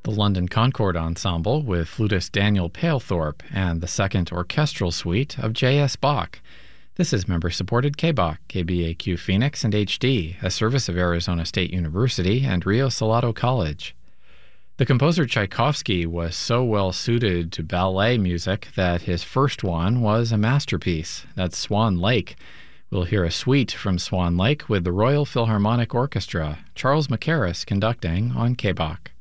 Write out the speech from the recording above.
The London Concord Ensemble with flutist Daniel Palethorpe and the Second Orchestral Suite of J.S. Bach. This is member-supported KBAQ, KBAQ Phoenix and HD, a service of Arizona State University and Rio Salado College. The composer Tchaikovsky was so well suited to ballet music that his first one was a masterpiece. That's Swan Lake. We'll hear a suite from Swan Lake with the Royal Philharmonic Orchestra, Charles Mackerras conducting on KBAQ.